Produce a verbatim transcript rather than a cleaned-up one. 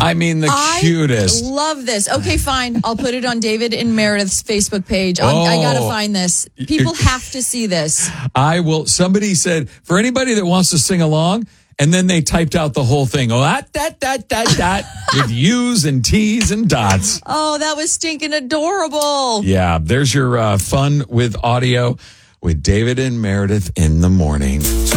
I mean, the I cutest. love this. Okay, fine. I'll put it on David and Meredith's Facebook page. I'll, I got to Oh. find this. People have to see this. I will. Somebody said, for anybody that wants to sing along, and then they typed out the whole thing. Oh, that, that, that, that, that, with U's and T's and dots. Oh, that was stinking adorable. Yeah, there's your uh, fun with audio with David and Meredith in the morning.